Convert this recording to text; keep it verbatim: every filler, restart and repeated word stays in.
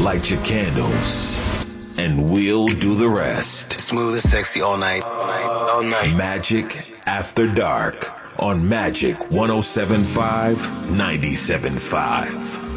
light your candles, and we'll do the rest. Smooth and sexy all night. All night. All night. Magic After Dark on Magic one oh seven point five, ninety-seven point five.